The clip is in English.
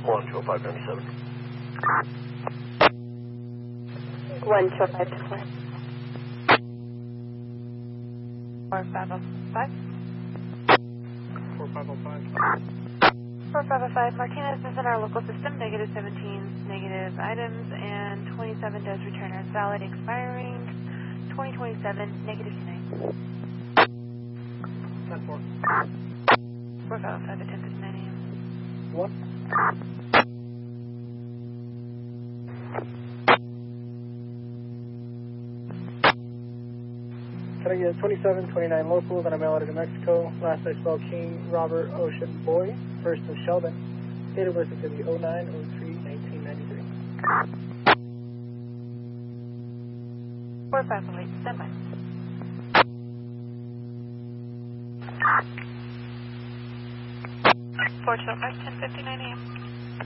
12597. 125. 4505. 4505. 4505. Martinez is in our local system. Negative 17 negative items, and 27 does return as valid, expiring 2027, negative 9. 10-4. 4505 at 10:59 a.m. 1. Can I get 2729 local, then I'm out to Mexico. Last I spelled King Robert Ocean Boy, first of Sheldon. Date of birth is going to be 09/03/1993. 4508, stand by. 4205, 10:59 a.m.